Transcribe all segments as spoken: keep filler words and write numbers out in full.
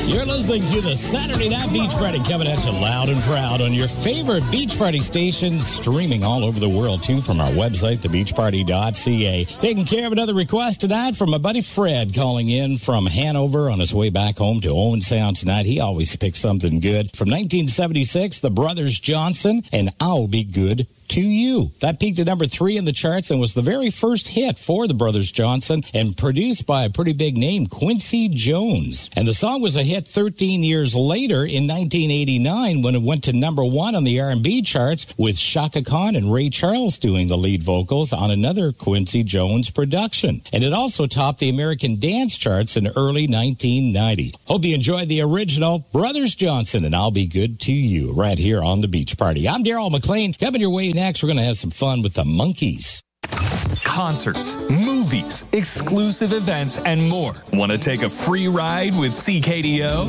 You're listening to the Saturday Night Beach Party coming at you loud and proud on your favorite beach party stations, streaming all over the world, too, from our website, the beach party dot c a. Taking care of another request tonight from my buddy Fred, calling in from Hanover on his way back home to Owen Sound tonight. He always picks something good. From nineteen seventy-six, the Brothers Johnson, and I'll Be Good to You. That peaked at number three in the charts and was the very first hit for the Brothers Johnson and produced by a pretty big name, Quincy Jones. And the song was a hit thirteen years later in nineteen eighty-nine when it went to number one on the R and B charts with Chaka Khan and Ray Charles doing the lead vocals on another Quincy Jones production. And it also topped the American dance charts in early nineteen ninety. Hope you enjoyed the original Brothers Johnson and I'll Be Good to You right here on the Beach Party. I'm Daryl McLean. Coming your way next, we're going to have some fun with the Monkees. Concerts, movies, exclusive events, and more. Want to take a free ride with C K D O?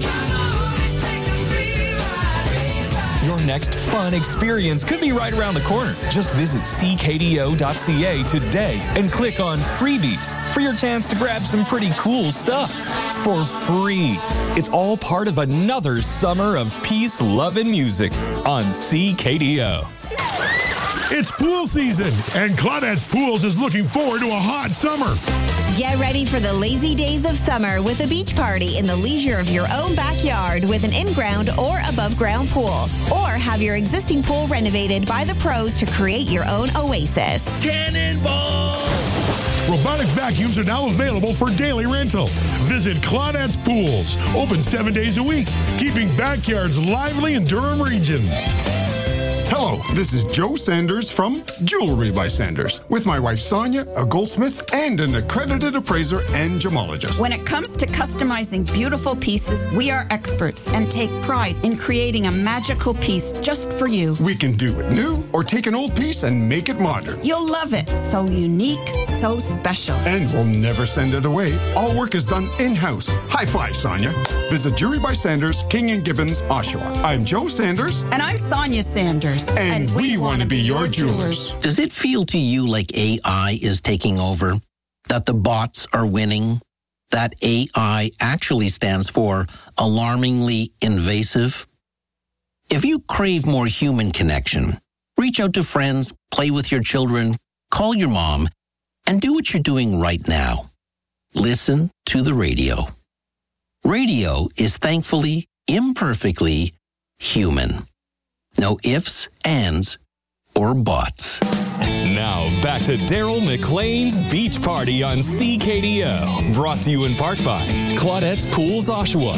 Your next fun experience could be right around the corner. Just visit c k d o dot c a today and click on Freebies for your chance to grab some pretty cool stuff for free. It's all part of another summer of peace, love, and music on C K D O. It's pool season, and Claudette's Pools is looking forward to a hot summer. Get ready for the lazy days of summer with a beach party in the leisure of your own backyard with an in-ground or above-ground pool. Or have your existing pool renovated by the pros to create your own oasis. Cannonball! Robotic vacuums are now available for daily rental. Visit Claudette's Pools, open seven days a week, keeping backyards lively in Durham region. Hello, this is Joe Sanders from Jewelry by Sanders, with my wife Sonia, a goldsmith and an accredited appraiser and gemologist. When it comes to customizing beautiful pieces, we are experts and take pride in creating a magical piece just for you. We can do it new or take an old piece and make it modern. You'll love it. So unique, so special. And we'll never send it away. All work is done in-house. High five, Sonia. Visit Jewelry by Sanders, King and Gibbons, Oshawa. I'm Joe Sanders. And I'm Sonia Sanders. And, and we, we want to be your jewelers. Does it feel to you like A I is taking over? That the bots are winning? That A I actually stands for alarmingly invasive? If you crave more human connection, reach out to friends, play with your children, call your mom, and do what you're doing right now. Listen to the radio. Radio is thankfully, imperfectly human. No ifs, ands, or buts. Now back to Daryl McLean's Beach Party on C K D O. Brought to you in part by Claudette's Pools, Oshawa.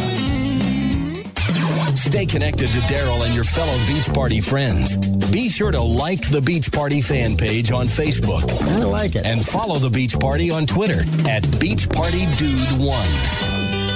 Stay connected to Daryl and your fellow Beach Party friends. Be sure to like the Beach Party fan page on Facebook. I like it. And follow the Beach Party on Twitter at Beach Party Dude one.